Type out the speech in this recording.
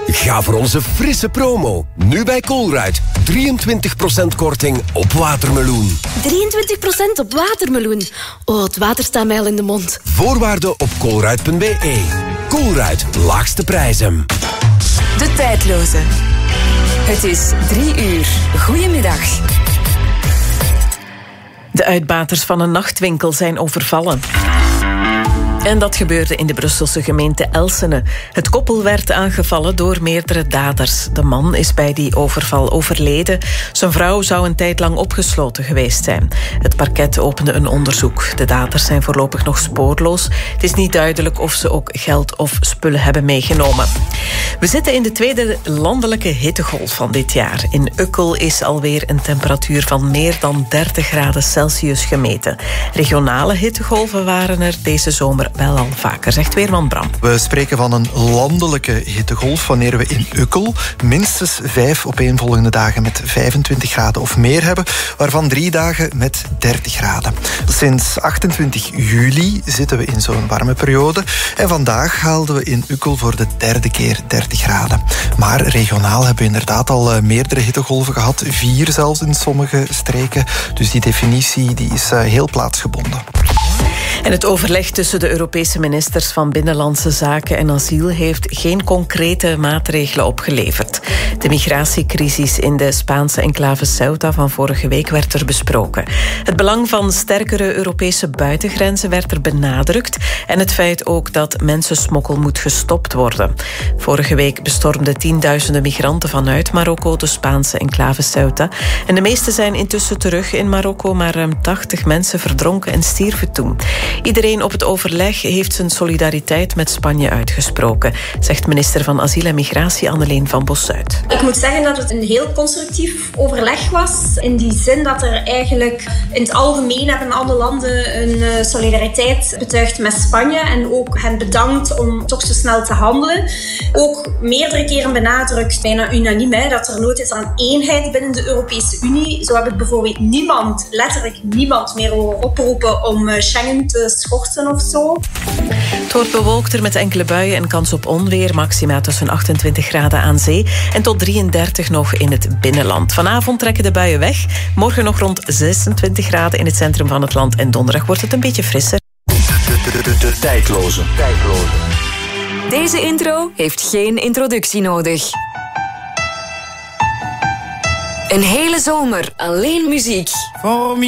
Ga voor onze frisse promo. Nu bij Colruyt. 23% korting op watermeloen. 23% op watermeloen. Oh, het water staat mij al in de mond. Voorwaarden op colruyt.be. Colruyt, laagste prijzen. De tijdloze. Het is 3 uur. Goedemiddag. De uitbaters van een nachtwinkel zijn overvallen. En dat gebeurde in de Brusselse gemeente Elsene. Het koppel werd aangevallen door meerdere daders. De man is bij die overval overleden. Zijn vrouw zou een tijd lang opgesloten geweest zijn. Het parket opende een onderzoek. De daders zijn voorlopig nog spoorloos. Het is niet duidelijk of ze ook geld of spullen hebben meegenomen. We zitten in de tweede landelijke hittegolf van dit jaar. In Ukkel is alweer een temperatuur van meer dan 30 graden Celsius gemeten. Regionale hittegolven waren er deze zomer wel al vaker, zegt weerman Bram. We spreken van een landelijke hittegolf wanneer we in Ukkel minstens 5 opeenvolgende dagen met 25 graden of meer hebben, waarvan 3 dagen met 30 graden. Sinds 28 juli zitten we in zo'n warme periode en vandaag haalden we in Ukkel voor de 3e keer 30 graden. Maar regionaal hebben we inderdaad al meerdere hittegolven gehad, 4 zelfs in sommige streken. Dus die definitie die is heel plaatsgebonden. En het overleg tussen de Europese ministers van Binnenlandse Zaken en Asiel heeft geen concrete maatregelen opgeleverd. De migratiecrisis in de Spaanse enclave Ceuta van vorige week werd er besproken. Het belang van sterkere Europese buitengrenzen werd er benadrukt en het feit ook dat mensensmokkel moet gestopt worden. Vorige week bestormden tienduizenden migranten vanuit Marokko de Spaanse enclave Ceuta. En de meeste zijn intussen terug in Marokko, maar ruim 80 mensen verdronken en stierven toen. Iedereen op het overleg heeft zijn solidariteit met Spanje uitgesproken, zegt minister van Asiel en Migratie Anneleen van Bossuit. Ik moet zeggen dat het een heel constructief overleg was. In die zin dat er eigenlijk in het algemeen hebben alle landen een solidariteit betuigd met Spanje en ook hen bedankt om toch zo snel te handelen. Ook meerdere keren benadrukt, bijna unaniem, dat er nood is aan eenheid binnen de Europese Unie. Zo heb ik bijvoorbeeld letterlijk niemand meer horen oproepen om Schengen te schorten of zo. Het wordt bewolkter met enkele buien en kans op onweer. Maxima tussen 28 graden aan zee en tot 33 nog in het binnenland. Vanavond trekken de buien weg. Morgen nog rond 26 graden in het centrum van het land. En donderdag wordt het een beetje frisser. De tijdloze. Deze intro heeft geen introductie nodig. Een hele zomer alleen muziek.